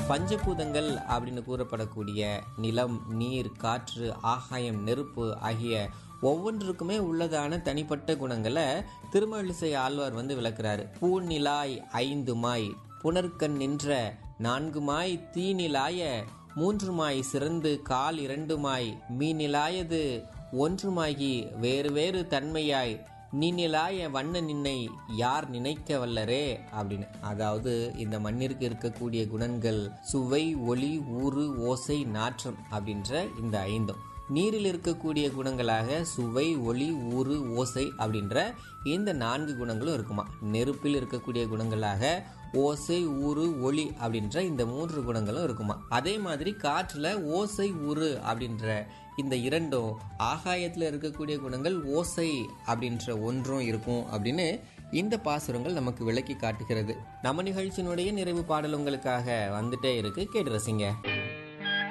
பஞ்சபூதங்கள் அப்படின்னு கூறப்படக்கூடிய நிலம், நீர், காற்று, ஆகாயம், நெருப்பு ஆகிய ஒவ்வொன்றுக்குமே உள்ளதான தனிப்பட்ட குணங்களை திருமழிசை ஆழ்வார் விளக்குறாரு. பூநிலாய் 5 மாய், புனர்கண் நின்ற 4 மாய், தீநிலாய 3 மாய், சிறந்து கால் 2 மாய், மீனிலாயது 1 மாகி, வேறு வேறு தன்மையாய், நீநிலாய வண்ண நின்னை யார் நினைக்க வல்லரே அப்படின்னு. அதாவது இந்த மண்ணிற்கு இருக்கக்கூடிய குணங்கள் சுவை, ஒளி, ஊறு, ஓசை, நாற்றம் அப்படின்ற இந்த 5. நீரில் இருக்கக்கூடிய குணங்களாக சுவை, ஒளி, ஊறு, ஓசை அப்படின்ற இந்த 4 குணங்களும் இருக்குமா. நெருப்பில் இருக்கக்கூடிய குணங்களாக ஓசை, ஊறு, ஒளி அப்படின்ற இந்த 3 குணங்களும் இருக்குமா. அதே மாதிரி காற்றுல ஓசை, ஊறு அப்படின்ற இந்த 2ம், ஆகாயத்தில் இருக்கக்கூடிய குணங்கள் ஓசை அப்படின்ற 1 இருக்கும் அப்படின்னு இந்த பாசுரங்கள் நமக்கு விளக்கி காட்டுகிறது. நம்ம நிகழ்ச்சியினுடைய நிறைவு பாடல் உங்களுக்காக வந்துட்டே இருக்கு, கேட்டு ரசிங்க.